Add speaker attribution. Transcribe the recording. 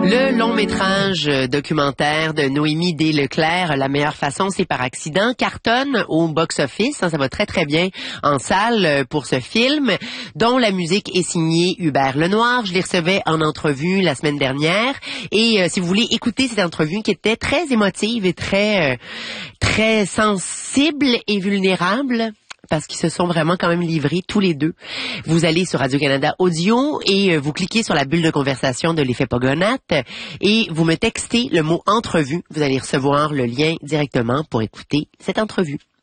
Speaker 1: Le long métrage documentaire de Noémie D. Leclerc, La meilleure façon, c'est par accident, cartonne au box-office. Ça va très très bien en salle pour ce film, dont la musique est signée Hubert Lenoir. Je les recevais en entrevue la semaine dernière. Et si vous voulez écouter cette entrevue qui était très émotive et très sensible et vulnérable, parce qu'ils se sont vraiment quand même livrés tous les deux. Vous allez sur Radio-Canada Audio et vous cliquez sur la bulle de conversation de l'effet Pogonate et vous me textez le mot entrevue. Vous allez recevoir le lien directement pour écouter cette entrevue.